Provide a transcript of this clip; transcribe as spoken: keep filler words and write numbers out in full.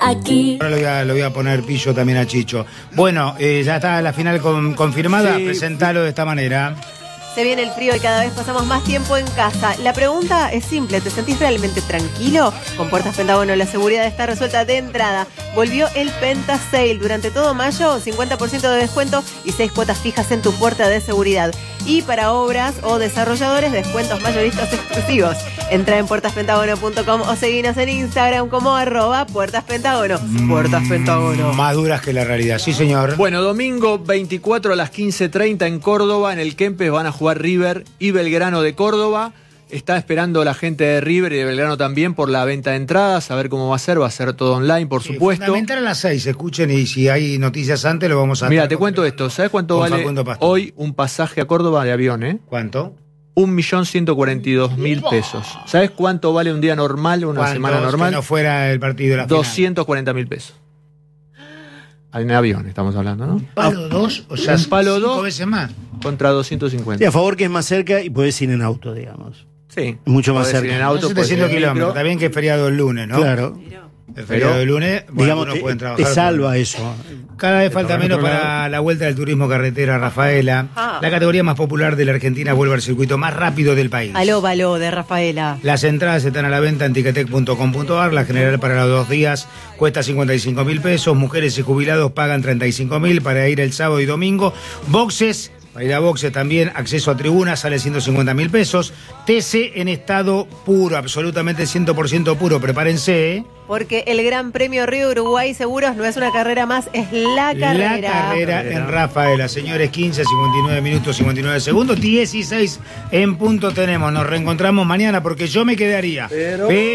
aquí. Ahora lo voy a, lo voy a poner pillo también a Chicho. Bueno, eh, ya está la final con, confirmada. Sí. Presentalo de esta manera. Se viene el frío y cada vez pasamos más tiempo en casa. La pregunta es simple, ¿te sentís realmente tranquilo? Con Puertas Pentágono la seguridad está resuelta de entrada. Volvió el Penta Sale. Durante todo mayo, cincuenta por ciento de descuento y seis cuotas fijas en tu puerta de seguridad. Y para obras o desarrolladores, descuentos mayoristas exclusivos. Entra en puertas pentágono punto com o seguinos en Instagram como arroba Puertas Pentágono. Mm, Puertas Pentágono. Más duras que la realidad, sí señor. Bueno, domingo veinticuatro a las quince treinta en Córdoba, en el Kempes van a jugar River y Belgrano de Córdoba. Está esperando la gente de River y de Belgrano también por la venta de entradas, a ver cómo va a ser, va a ser todo online, por sí, supuesto. Fundamental a las seis, escuchen, y si hay noticias antes lo vamos a... Mira, te cuento esto, ¿sabes cuánto vale hoy un pasaje a Córdoba de avión, eh? ¿Cuánto? Un millón ciento cuarenta y dos mil pesos. ¿Sabes cuánto vale un día normal, una semana normal? Que no fuera el partido de la final. doscientos cuarenta mil pesos. En avión estamos hablando, ¿no? Un palo dos, o sea, un palo cinco dos veces más. Contra doscientos cincuenta. Sí, a favor que es más cerca y puedes ir en auto, digamos. Sí. Mucho más cerca. En auto, setecientos kilómetros. Está bien que es feriado el lunes, ¿no? Claro. El feriado del lunes, bueno, digamos, no pueden te, trabajar. te salva eso. Cada vez falta menos para la vuelta del turismo carretera, Rafaela. La categoría más popular de la Argentina vuelve al circuito más rápido del país. Aló, baló, de Rafaela. Las entradas están a la venta en ticketek punto com punto ar. La general para los dos días cuesta cincuenta y cinco mil pesos. Mujeres y jubilados pagan treinta y cinco mil para ir el sábado y domingo. Boxes. Para ir a boxe también, acceso a tribunas, sale ciento cincuenta mil pesos. T C en estado puro, absolutamente cien por ciento puro. Prepárense, ¿eh? Porque el Gran Premio Río Uruguay Seguros no es una carrera más, es la carrera. La carrera en Rafaela. Señores, quince, cincuenta y nueve minutos, cincuenta y nueve segundos. dieciséis en punto tenemos. Nos reencontramos mañana porque yo me quedaría. Pero...